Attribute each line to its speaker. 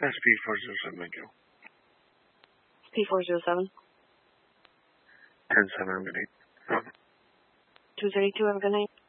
Speaker 1: SP407, thank you.
Speaker 2: P407.
Speaker 1: 10-7, have a good night.
Speaker 2: 232, have a good night.